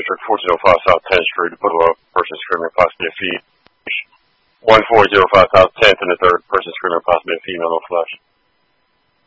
District 1405 South 10th Street, the photo of a person screaming possibly a female. 1405 South 10th and the third person screaming possibly a female, no flash.